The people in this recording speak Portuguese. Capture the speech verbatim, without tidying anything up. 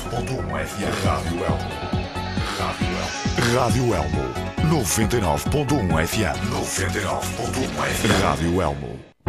nove ponto um F M. Rádio Elmo. Rádio Elmo. Rádio Elmo. noventa e nove ponto um F M. noventa e nove ponto um F M. Rádio Elmo.